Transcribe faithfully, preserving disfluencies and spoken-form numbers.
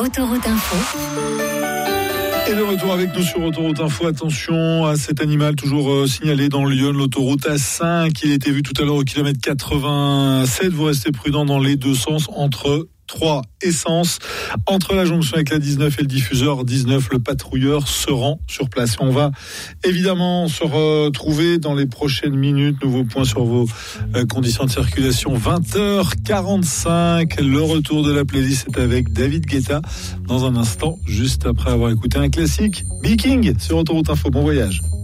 Autoroute Info. Et le retour avec nous sur Autoroute Info. Attention à cet animal toujours euh, signalé dans Lyon, l'autoroute A cinq. Il était vu tout à l'heure au kilomètre quatre-vingt-sept. Vous restez prudent dans les deux sens entre trois et Sens. Entre la jonction avec la dix-neuf et le diffuseur dix-neuf, le patrouilleur se rend sur place. On va évidemment se retrouver dans les prochaines minutes. Nouveau point sur vos euh, conditions de circulation. vingt heures quarante-cinq. Le retour de la playlist est avec David Guetta dans un instant, juste après avoir écouté un classique. Bee King sur Autoroute Info. Bon voyage.